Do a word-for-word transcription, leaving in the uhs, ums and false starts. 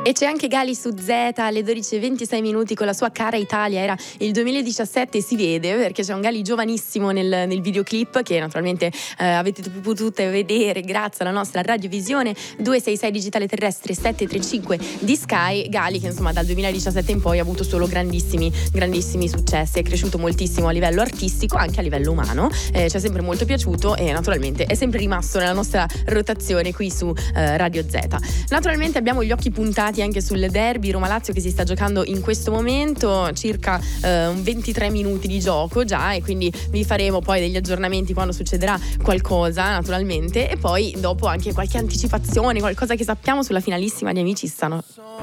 E c'è anche Gali su Z alle dodici e ventisei minuti con la sua Cara Italia. Era il duemiladiciassette, si vede perché c'è un Gali giovanissimo nel, nel videoclip che naturalmente eh, avete potuto vedere grazie alla nostra radiovisione due sei sei digitale terrestre sette tre cinque di Sky. Gali che insomma dal duemiladiciassette in poi ha avuto solo grandissimi grandissimi successi, è cresciuto moltissimo a livello artistico, anche a livello umano, eh, ci è sempre molto piaciuto e naturalmente è sempre rimasto nella nostra rotazione qui su eh, Radio Z. Naturalmente abbiamo gli occhi puntati anche sul derby Roma-Lazio che si sta giocando in questo momento, circa eh, ventitré minuti di gioco già, e quindi vi faremo poi degli aggiornamenti quando succederà qualcosa naturalmente, e poi dopo anche qualche anticipazione, qualcosa che sappiamo sulla finalissima di Amici stanno